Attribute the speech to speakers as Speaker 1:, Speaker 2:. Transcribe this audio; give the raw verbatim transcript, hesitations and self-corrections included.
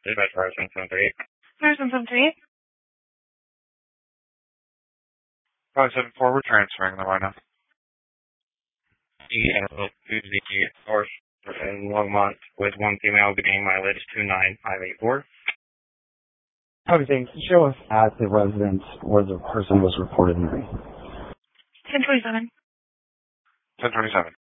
Speaker 1: Dispatch Harrison seven three eight.
Speaker 2: Harrison seven three eight.
Speaker 3: five seven four, we're transferring them right now.
Speaker 1: The source in Longmont with one female beginning mileage two nine five eight four.
Speaker 4: Okay, show us at the residence where the person was reported missing.
Speaker 2: ten twenty-seven.
Speaker 3: ten twenty-seven.